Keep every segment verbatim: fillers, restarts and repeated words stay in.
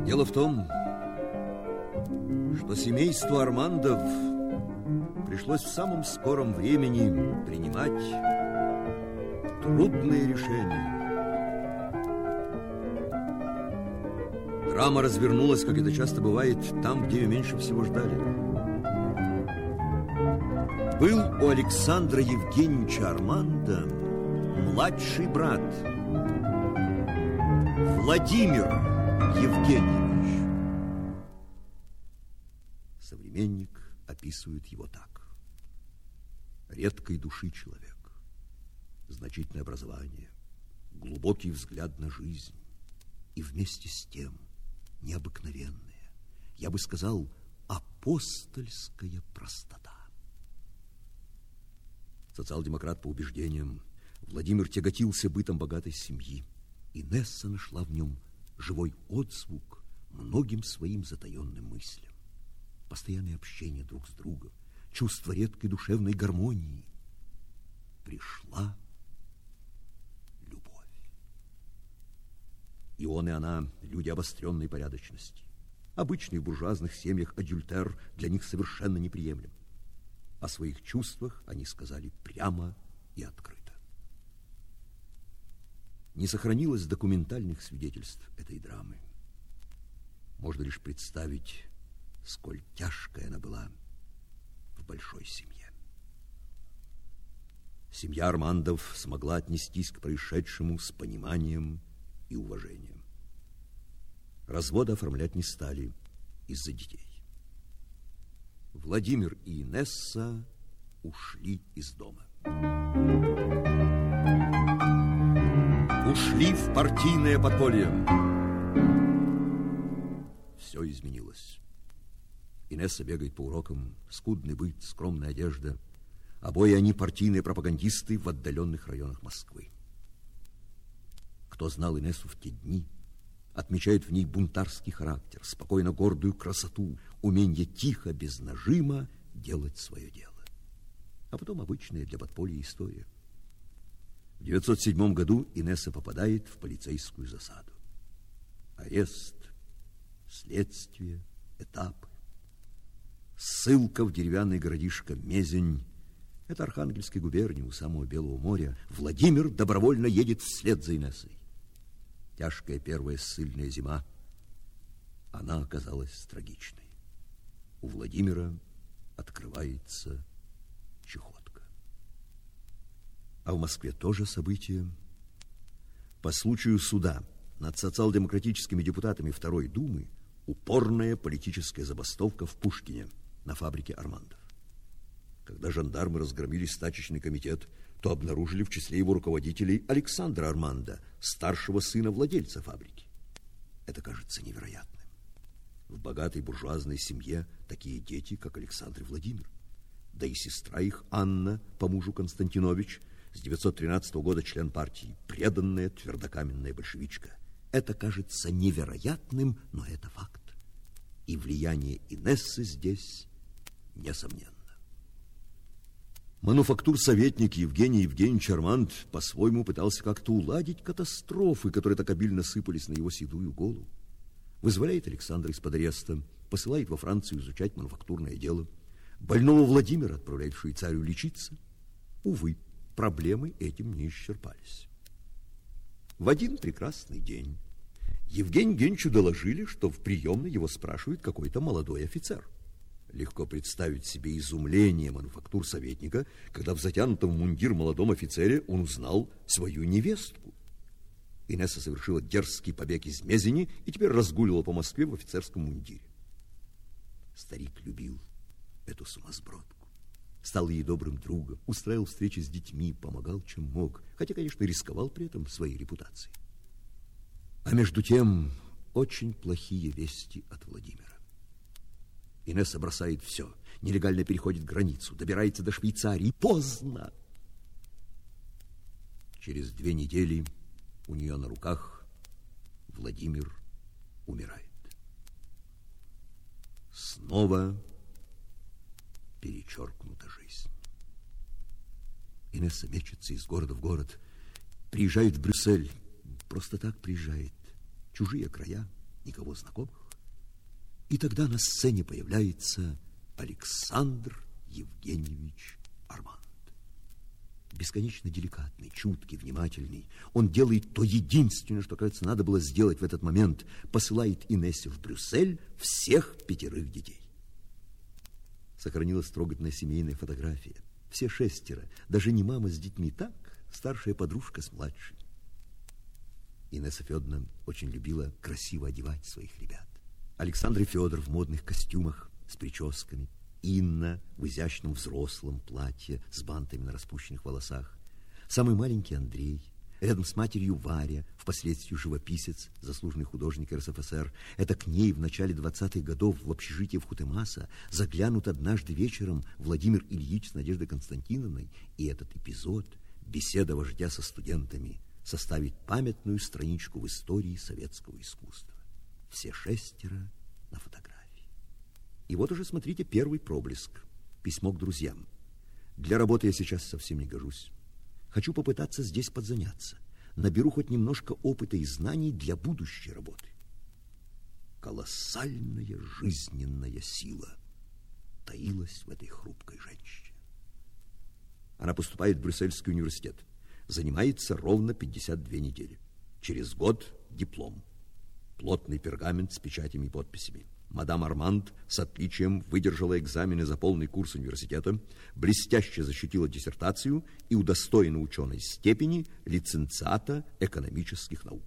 Дело в том, что семейству Армандов пришлось в самом скором времени принимать трудные решения. Драма развернулась, как это часто бывает, там, где ее меньше всего ждали. Был у Александра Евгеньевича Арманда младший брат Владимир Евгеньевич. Современник описывает его так: редкой души человек, значительное образование, глубокий взгляд на жизнь и вместе с тем необыкновенная, я бы сказал, апостольская простота. Социал-демократ по убеждениям, Владимир тяготился бытом богатой семьи. Инесса нашла в нем живой отзвук многим своим затаенным мыслям. Постоянное общение друг с другом, чувство редкой душевной гармонии. Пришла любовь. И он, и она люди обостренной порядочности. Обычный в буржуазных семьях адюльтер для них совершенно неприемлем. О своих чувствах они сказали прямо и открыто. Не сохранилось документальных свидетельств этой драмы. Можно лишь представить, сколь тяжкая она была в большой семье. Семья Армандов смогла отнестись к происшедшему с пониманием и уважением. Развода оформлять не стали из-за детей. Владимир и Инесса ушли из дома. Ушли в партийное подполье. Все изменилось. Инесса бегает по урокам, скудный быт, скромная одежда. Обои они партийные пропагандисты в отдаленных районах Москвы. Кто знал Инессу в те дни, отмечает в ней бунтарский характер, спокойно гордую красоту, умение тихо, без нажима делать свое дело. А потом обычная для подполья история. В девятьсот седьмом году Инесса попадает в полицейскую засаду. Арест, следствие, этапы. Ссылка в деревянный городишко Мезень. Это Архангельской губернии у самого Белого моря. Владимир добровольно едет вслед за Инессой. Тяжкая первая ссыльная зима. Она оказалась трагичной. У Владимира открывается чехотка. А в Москве тоже события. По случаю суда над социал-демократическими депутатами Второй Думы упорная политическая забастовка в Пушкине на фабрике Армандов. Когда жандармы разгромили стачечный комитет, то обнаружили в числе его руководителей Александра Арманда, старшего сына владельца фабрики. Это кажется невероятным. В богатой буржуазной семье такие дети, как Александр и Владимир. Да и сестра их, Анна, по мужу Константинович, с девятьсот тринадцатого года член партии, преданная твердокаменная большевичка. Это кажется невероятным, но это факт. И влияние Инессы здесь несомненно. Мануфактур-советник Евгений Евгеньевич Арманд по-своему пытался как-то уладить катастрофы, которые так обильно сыпались на его седую голову. Вызволяет Александра из-под ареста, посылает во Францию изучать мануфактурное дело. Больного Владимира отправляет в Швейцарию лечиться. Увы, проблемы этим не исчерпались. В один прекрасный день Евгению Евгеньевичу доложили, что в приемной его спрашивает какой-то молодой офицер. Легко представить себе изумление мануфактур-советника, когда в затянутом в мундир молодом офицере он узнал свою невестку. Инесса совершила дерзкий побег из Мезени и теперь разгуливала по Москве в офицерском мундире. Старик любил эту сумасбродку. Стал ей добрым другом, устраивал встречи с детьми, помогал, чем мог, хотя, конечно, рисковал при этом своей репутацией. А между тем, очень плохие вести от Владимира. Инесса бросает все, нелегально переходит границу, добирается до Швейцарии. Поздно! Через две недели у нее на руках Владимир умирает. Снова перечеркнута жизнь. Инесса мечется из города в город, приезжает в Брюссель. Просто так приезжает. Чужие края, никого знакомых. И тогда на сцене появляется Александр Евгеньевич Арманд. Бесконечно деликатный, чуткий, внимательный. Он делает то единственное, что, кажется, надо было сделать в этот момент. Посылает Инессе в Брюссель всех пятерых детей. Сохранилась трогательная семейная фотография. Все шестеро, даже не мама с детьми, так, старшая подружка с младшей. Инесса Федоровна очень любила красиво одевать своих ребят. Александр и Федор в модных костюмах с прическами, Инна в изящном взрослом платье с бантами на распущенных волосах, самый маленький Андрей, рядом с матерью Варя, впоследствии живописец, заслуженный художник эр эс эф эс эр. Это к ней в начале двадцатых годов в общежитие в Хутемаса заглянут однажды вечером Владимир Ильич с Надеждой Константиновной, и этот эпизод, беседа вождя со студентами, составит памятную страничку в истории советского искусства. Все шестеро на фотографии. И вот уже, смотрите, первый проблеск. Письмо к друзьям. Для работы я сейчас совсем не гожусь. Хочу попытаться здесь подзаняться. Наберу хоть немножко опыта и знаний для будущей работы. Колоссальная жизненная сила таилась в этой хрупкой женщине. Она поступает в Брюссельский университет. Занимается ровно пятьдесят две недели. Через год диплом. Плотный пергамент с печатями и подписями. Мадам Арманд с отличием выдержала экзамены за полный курс университета, блестяще защитила диссертацию и удостоена ученой степени лиценциата экономических наук.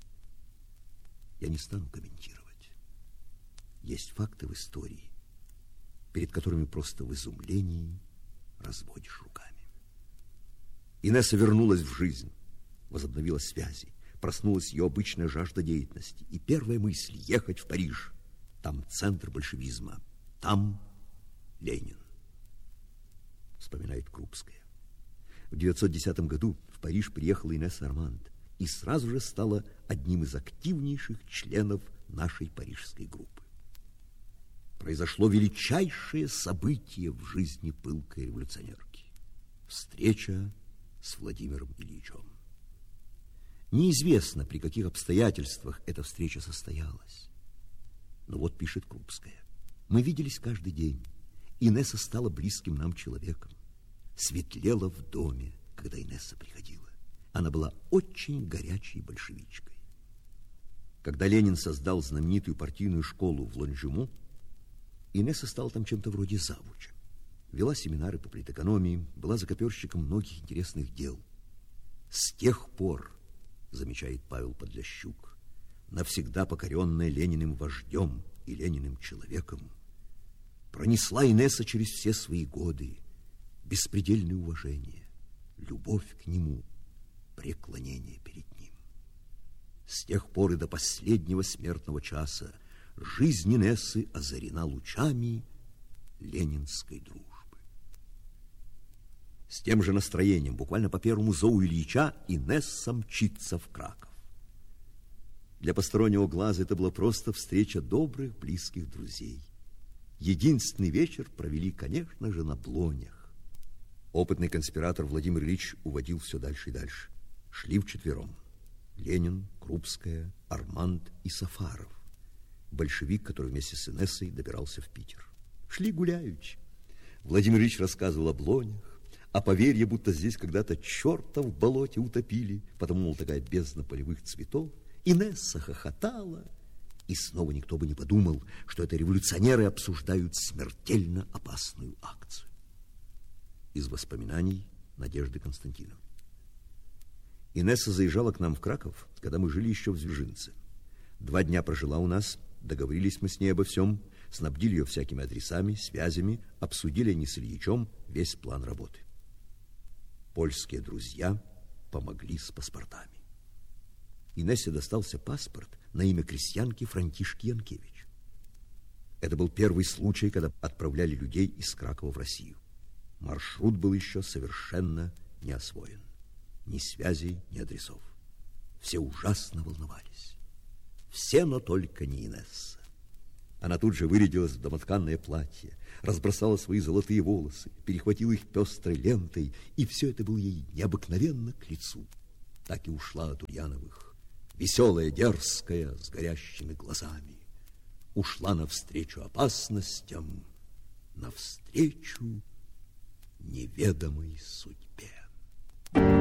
Я не стану комментировать. Есть факты в истории, перед которыми просто в изумлении разводишь руками. Инесса вернулась в жизнь, возобновила связи, проснулась ее обычная жажда деятельности. И первая мысль — ехать в Париж. Там центр большевизма, там Ленин. Вспоминает Крупская. В девятьсот десятом году в Париж приехала Инесса Арманд и сразу же стала одним из активнейших членов нашей парижской группы. Произошло величайшее событие в жизни пылкой революционерки. Встреча с Владимиром Ильичем. Неизвестно, при каких обстоятельствах эта встреча состоялась. Но вот пишет Крупская. Мы виделись каждый день. Инесса стала близким нам человеком. Светлела в доме, когда Инесса приходила. Она была очень горячей большевичкой. Когда Ленин создал знаменитую партийную школу в Лонжему, Инесса стала там чем-то вроде завуча. Вела семинары по политэкономии, была закоперщиком многих интересных дел. С тех пор, замечает Павел Подлящук, навсегда покоренная Лениным вождем и Лениным человеком, пронесла Инесса через все свои годы беспредельное уважение, любовь к нему, преклонение перед ним. С тех пор и до последнего смертного часа жизнь Инессы озарена лучами ленинской дружбы. С тем же настроением, буквально по первому зову Ильича, Инесса мчится в Краков. Для постороннего глаза это была просто встреча добрых, близких друзей. Единственный вечер провели, конечно же, на Блонях. Опытный конспиратор Владимир Ильич уводил все дальше и дальше. Шли вчетвером. Ленин, Крупская, Арманд и Сафаров. Большевик, который вместе с Инессой добирался в Питер. Шли гуляючи. Владимир Ильич рассказывал о Блонях, о поверье, будто здесь когда-то черта в болоте утопили, потому, мол, такая бездна полевых цветов. Инесса хохотала, и снова никто бы не подумал, что это революционеры обсуждают смертельно опасную акцию. Из воспоминаний Надежды Константиновны. Инесса заезжала к нам в Краков, когда мы жили еще в Звержинце. Два дня прожила у нас, договорились мы с ней обо всем, снабдили ее всякими адресами, связями, обсудили они с Ильичем весь план работы. Польские друзья помогли с паспортами. Инессе достался паспорт на имя крестьянки Франтишки Янкевич. Это был первый случай, когда отправляли людей из Кракова в Россию. Маршрут был еще совершенно не освоен. Ни связей, ни адресов. Все ужасно волновались. Все, но только не Инесса. Она тут же вырядилась в домотканное платье, разбросала свои золотые волосы, перехватила их пестрой лентой, и все это было ей необыкновенно к лицу. Так и ушла от Ульяновых веселая, дерзкая, с горящими глазами, ушла навстречу опасностям, навстречу неведомой судьбе.